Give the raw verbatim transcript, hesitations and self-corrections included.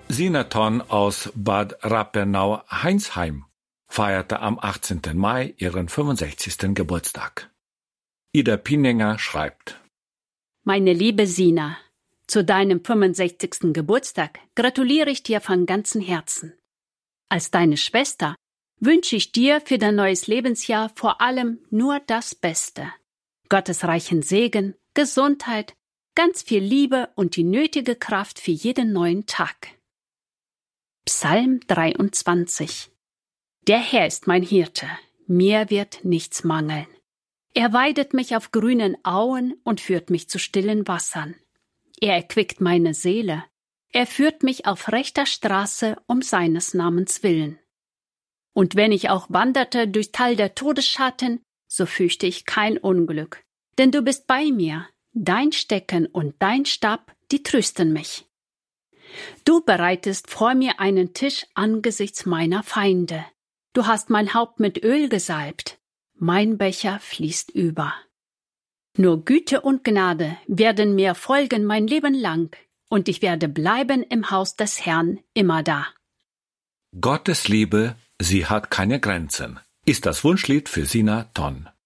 Sina Ton aus Bad Rappenau-Heinsheim feierte am achtzehnten Mai ihren fünfundsechzigsten Geburtstag. Ida Pininger schreibt: Meine liebe Sina, zu deinem fünfundsechzigsten Geburtstag gratuliere ich dir von ganzem Herzen. Als deine Schwester wünsche ich dir für dein neues Lebensjahr vor allem nur das Beste. Gottes reichen Segen, Gesundheit, ganz viel Liebe und die nötige Kraft für jeden neuen Tag. Psalm dreiundzwanzig. Der Herr ist mein Hirte, mir wird nichts mangeln. Er weidet mich auf grünen Auen und führt mich zu stillen Wassern. Er erquickt meine Seele, er führt mich auf rechter Straße um seines Namens willen. Und wenn ich auch wanderte durch Tal der Todesschatten, so fürchte ich kein Unglück, denn du bist bei mir, dein Stecken und dein Stab, die trösten mich. Du bereitest vor mir einen Tisch angesichts meiner Feinde. Du hast mein Haupt mit Öl gesalbt, mein Becher fließt über. Nur Güte und Gnade werden mir folgen mein Leben lang, und ich werde bleiben im Haus des Herrn immerdar. Gottes Liebe, sie hat keine Grenzen, ist das Wunschlied für Sina Ton.